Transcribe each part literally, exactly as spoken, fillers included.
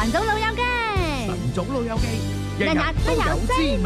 晨早老友記， 晨早老友記， 日日都有滋味。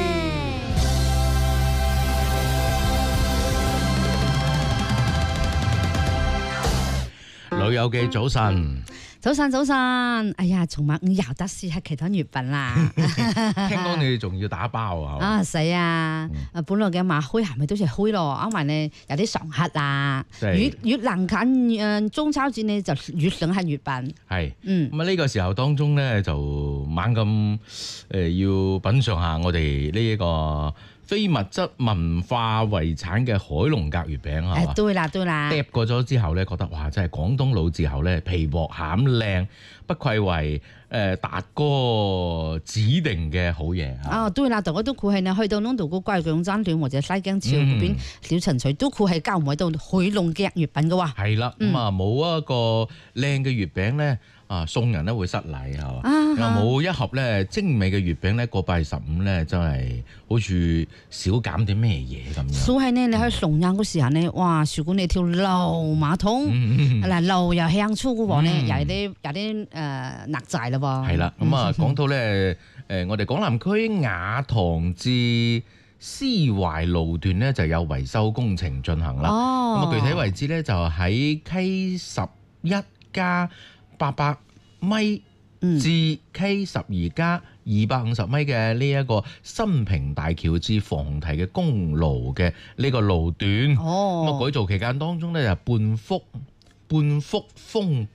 老友記早晨， 早晨早晨，哎呀，從晚五又得試下其他月餅啦。 聽講你仲要打包啊？ 啊，係啊！啊，本來嘅馬開係咪都係開咯？因為呢有啲常客啊，越越臨近誒中秋節呢，就越想係月餅。 係， 嗯， 咁啊呢個時候當中咧，就猛咁誒要品嚐下我哋呢一個非物質文化遺產嘅海龍格月餅係嘛？ 對啦對啦， 嗒過咗之後咧，覺得哇，真係廣東老字號咧，皮薄餡靚，不愧為誒達哥指定嘅好嘢嚇。 哦，對啦，同我都估係呢，去到嗰度個貴陽爭段或者西京潮嗰邊小陳水都估係交唔喺到海龍格月餅嘅喎。 係啦，咁啊冇一個靚嘅月餅咧。啊！送人咧會失禮係嘛？又冇一盒咧精美嘅月餅咧，過八月十五咧真係好似少減啲咩嘢咁樣。 所以呢，你去崇陽嗰時候呢，哇！樹管你條流馬桶，嗱流又向粗嘅喎呢，有啲有啲誒壓寨嘞喎。 係啦，咁啊講到咧誒，我哋廣南區雅塘至獅懷路段咧就有維修工程進行啦。哦，咁啊具體位置咧就喺 K 十一加八百米至 K 十二加二百五十米嘅呢一個新平大橋至防堤嘅公路嘅呢個路段。哦，咁啊改造期間當中咧就半幅半幅封